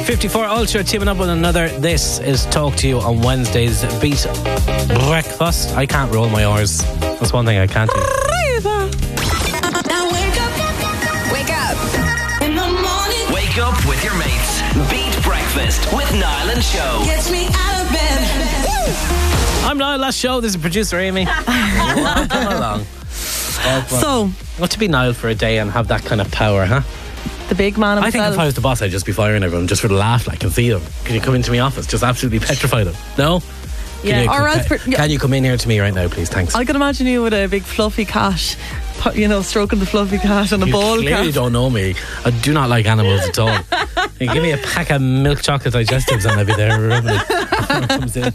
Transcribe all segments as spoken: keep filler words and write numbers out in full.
fifty-four Ultra teaming up with another. This is Talk to You on Wednesday's Beat Breakfast. I can't roll my R's. That's one thing I can't do. Now wake up, wake up in the morning. Wake up with your mates. Beat Breakfast with Niall and Show. Gets me out of bed. Woo! I'm Niall. Last show. This is producer Amy. Welcome along. So, what to be Niall for a day and have that kind of power, huh? the big man himself. I think if I was the boss, I'd just be firing everyone just for the laugh. Like, and see them. Can you come into my office? Just absolutely petrify them. No? Can Yeah. you, Or else can, per- yeah. can you come in here to me right now, please? Thanks. I can imagine you with a big fluffy cat, you know, stroking the fluffy cat and a You ball clearly cat. don't know me. I do not like animals at all. You give me a pack of milk chocolate digestives and I'll be there rubbing it before it comes in.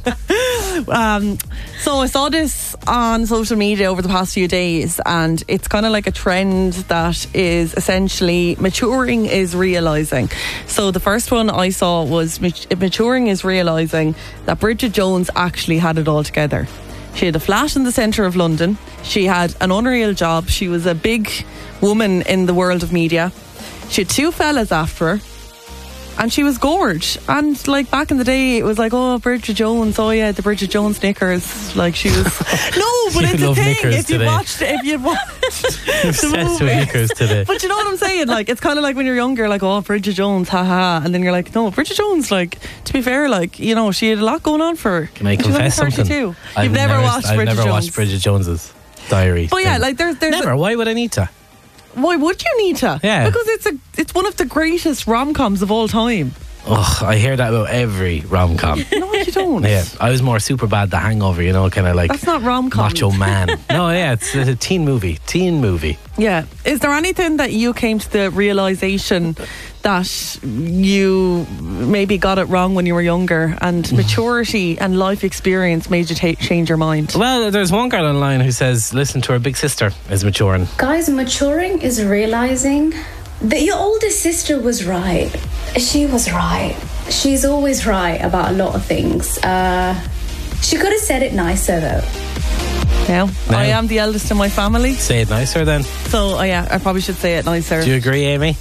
Um, so I saw this on social media over the past few days, and it's kind of like a trend that is essentially maturing is realising. So the first one I saw was mat- maturing is realising that Bridget Jones actually had it all together. She had a flat in the centre of London. She had an unreal job. She was a big woman in the world of media. She had two fellas after her. And she was gorge. And like back in the day, it was like, oh, Bridget Jones. Oh yeah, the Bridget Jones knickers. Like she was. No, but You it's a love thing. knickers If you today. watched, if you watched the Obsessed with movie. knickers today. But you know what I'm saying? Like it's kind of like when you're younger, like oh, Bridget Jones, haha, and then you're like, no, Bridget Jones. Like to be fair, like you know, she had a lot going on for her. Can I And she's only confess something? thirty-two. I've You've never, watched I've Bridget never Jones. watched Bridget Jones's diary. But yeah, thing. like there's there's never. A, Why would I need to? why would you need to? Yeah. Because it's a it's one of the greatest rom coms of all time. Oh, I hear that about every rom com. No, you don't. Yeah, I was more super bad. The Hangover, you know, kind of like That's not rom-com. macho man. No, yeah, it's a teen movie. Teen movie. Yeah. Is there anything that you came to the realisation that you maybe got it wrong when you were younger and maturity and life experience made you ta- change your mind? Well, there's one girl online who says, listen to her big sister is maturing. Guys, maturing is realizing that your older sister was right. She was right. She's always right about a lot of things. Uh, she could have said it nicer though. Now, Now. I am the eldest in my family, Say it nicer then. so uh, yeah, I probably should say it nicer. Do you agree, Amy?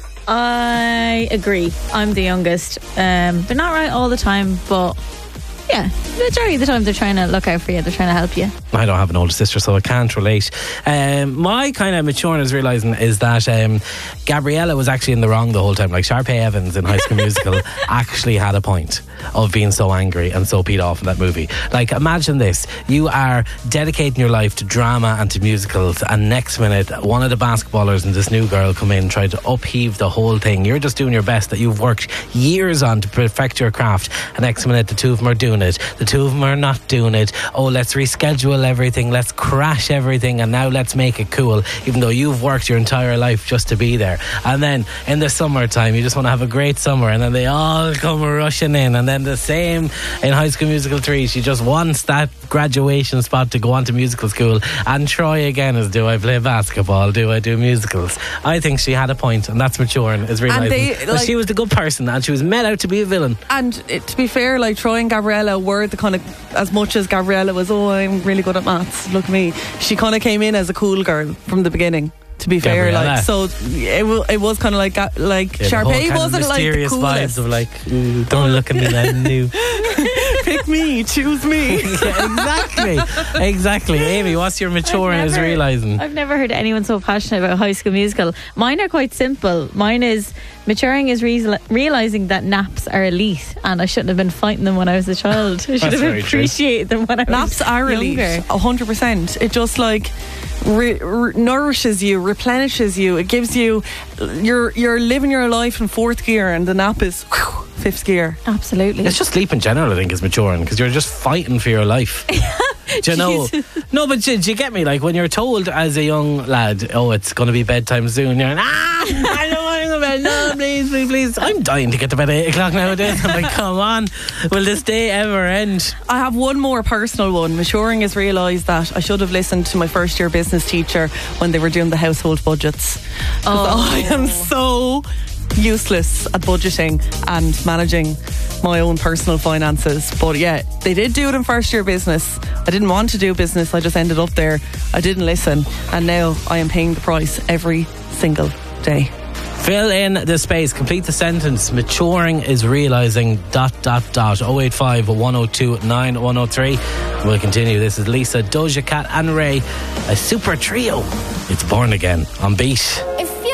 I agree. I'm the youngest. Um, they're not right all the time, but yeah, the majority of the time they're trying to look out for you. They're trying to help you. I don't have an older sister, so I can't relate. Um, my kind of maturing is realising is that um, Gabriella was actually in the wrong the whole time. Like Sharpay Evans in High School Musical actually had a point of being so angry and so peed off in that movie. Like, imagine this. You are dedicating your life to drama and to musicals, and next minute, one of the basketballers and this new girl come in, try to upheave the whole thing. You're just doing your best that you've worked years on to perfect your craft, and next minute, the two of them are doing it. The two of them are not doing it. Oh, let's reschedule everything. Let's crash everything, and now let's make it cool, even though you've worked your entire life just to be there. And then in the summertime, you just want to have a great summer, and then they all come rushing in, and then the same in High School Musical three. She just wants that graduation spot to go on to musical school, and Troy again is, do I play basketball? Do I do musicals? I think she had a point, and that's maturing, is realising they, that like- she was the good person and she was made out to be a villain. And it, to be fair, like Troy and Gabriella were the kind of, as much as Gabriella was, oh, I'm really good at maths, look at me, she kind of came in as a cool girl from the beginning, to be fair. Gabriella. Like, so it, w- it was kind of like ga- like Yeah, the whole Sharpay kind of wasn't like the mysterious coolest. vibes of like, ooh, don't look at me then new. Pick me, choose me. Yeah, exactly, exactly. Amy, what's your maturing I've is never- realising? I've never heard anyone so passionate about High School Musical. Mine are quite simple. Mine is maturing is re- realising that naps are elite, and I shouldn't have been fighting them when I was a child. I should That's have very true. appreciated them when I was Naps are elite, younger. a hundred percent. It just like re- re- nourishes you, replenishes you. It gives you, you're you're living your life in fourth gear, and the nap is whew, fifth gear. Absolutely. It's just sleep in general, I think, is maturing, because you're just fighting for your life. Do you know? No, but do, do you get me? Like, when you're told as a young lad, oh, it's going to be bedtime soon, you're like, ah, I don't want to go to bed. No, please, please, please. I'm dying to get to bed at eight o'clock nowadays. I'm like, come on, will this day ever end? I have one more personal one. Maturing is realised that I should have listened to my first year business teacher when they were doing the household budgets. 'Cause Oh. I am so useless at budgeting and managing my own personal finances. But yeah, they did do it in first year business. I didn't want to do business. I just ended up there. I didn't listen. And now I am paying the price every single day. Fill in the space. Complete the sentence. Maturing is realising dot dot dot. oh eight five, one oh two, nine one oh three. We'll continue. This is Lisa, Doja Cat and Ray. A super trio. It's Born Again on Beat.